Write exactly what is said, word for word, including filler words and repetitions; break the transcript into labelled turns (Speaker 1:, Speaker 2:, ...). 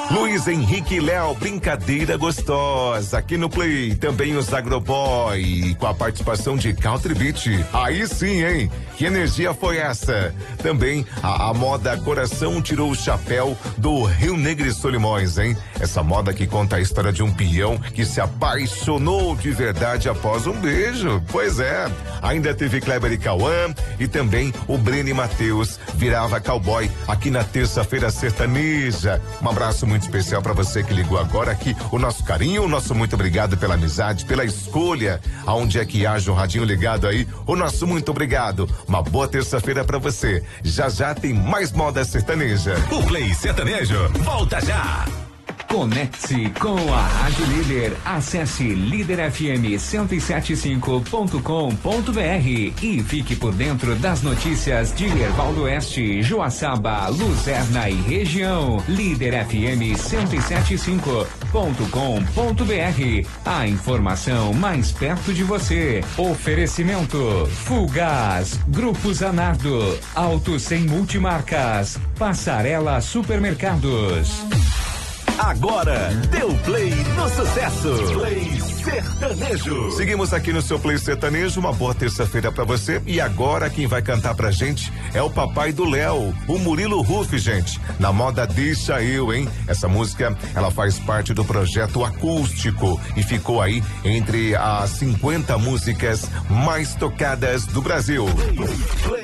Speaker 1: Luiz Henrique e Léo, brincadeira gostosa. Aqui no Play, também os Agroboy, com a participação de Country Beat. Aí sim, hein? Que energia foi essa? Também a, a moda Coração tirou o chapéu do Rio Negro e Solimões, hein? Essa moda que conta a história de um peão que se apaixonou de verdade após um beijo. Pois é. Ainda teve Kleber e Cauã e também o Breno e Matheus virava cowboy aqui na terça-feira sertaneja. Um abraço muito especial para você que ligou agora aqui. O nosso carinho, o nosso muito obrigado pela amizade, pela escolha. Aonde é que haja um radinho ligado aí? O nosso muito obrigado. Uma boa terça-feira para você. Já já tem mais moda sertaneja.
Speaker 2: O Play Sertanejo volta já. Conecte-se com a Rádio Líder. Acesse líder f m cento e setenta e cinco ponto com ponto b r e fique por dentro das notícias de Erval do Oeste, Joaçaba, Luzerna e região. líder f m cento e setenta e cinco ponto com ponto b r. A informação mais perto de você. Oferecimento Fugaz, Grupo Zanardo, Auto Sem Multimarcas, Passarela Supermercados.
Speaker 3: Agora, deu play no sucesso. Play Sertanejo.
Speaker 1: Seguimos aqui no seu Play Sertanejo, uma boa terça-feira pra você. E agora quem vai cantar pra gente é o papai do Léo, o Murilo Ruff, gente. Na moda Deixa Eu, hein? Essa música, ela faz parte do projeto acústico e ficou aí entre as cinquenta músicas mais tocadas do Brasil.
Speaker 3: Play, play.